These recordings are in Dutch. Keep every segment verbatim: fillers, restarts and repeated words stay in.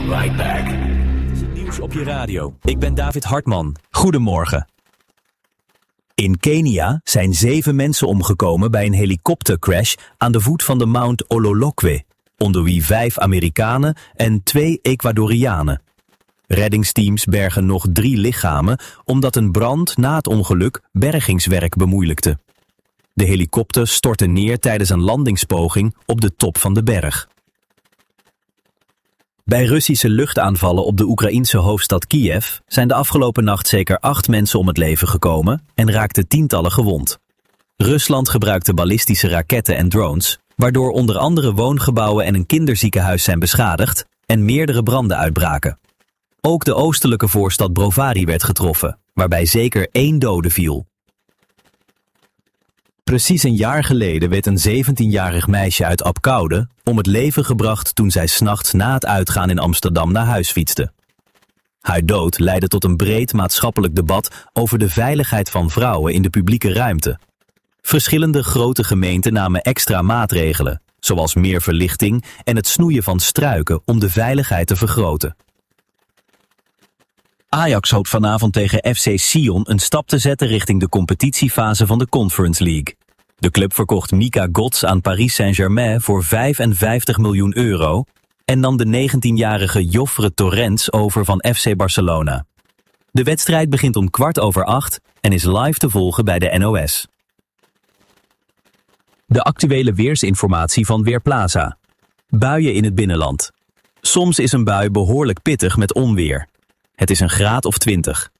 right back. Nieuws op je radio. Ik ben David Hartman. Goedemorgen. In Kenia zijn zeven mensen omgekomen bij een helikoptercrash aan de voet van de Mount Ololokwe, onder wie vijf Amerikanen en twee Ecuadorianen. Reddingsteams bergen nog drie lichamen omdat een brand na het ongeluk bergingswerk bemoeilijkte. De helikopter stortte neer tijdens een landingspoging op de top van de berg. Bij Russische luchtaanvallen op de Oekraïense hoofdstad Kiev zijn de afgelopen nacht zeker acht mensen om het leven gekomen en raakten tientallen gewond. Rusland gebruikte ballistische raketten en drones, waardoor onder andere woongebouwen en een kinderziekenhuis zijn beschadigd en meerdere branden uitbraken. Ook de oostelijke voorstad Brovary werd getroffen, waarbij zeker één dode viel. Precies een jaar geleden werd een zeventienjarig meisje uit Apkoude om het leven gebracht toen zij 's nachts na het uitgaan in Amsterdam naar huis fietste. Haar dood leidde tot een breed maatschappelijk debat over de veiligheid van vrouwen in de publieke ruimte. Verschillende grote gemeenten namen extra maatregelen, zoals meer verlichting en het snoeien van struiken om de veiligheid te vergroten. Ajax hoopt vanavond tegen F C Sion een stap te zetten richting de competitiefase van de Conference League. De club verkocht Mika Gots aan Paris Saint-Germain voor vijfenvijftig miljoen euro en nam de negentienjarige Joffre Torrents over van F C Barcelona. De wedstrijd begint om kwart over acht en is live te volgen bij de N O S. De actuele weersinformatie van Weerplaza. Buien in het binnenland. Soms is een bui behoorlijk pittig met onweer. Het is een graad of twintig.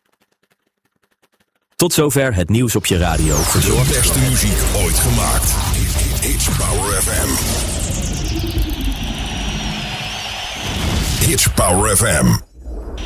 Tot zover het nieuws op je radio. De beste muziek ooit gemaakt. It's Power F M. It's Power F M.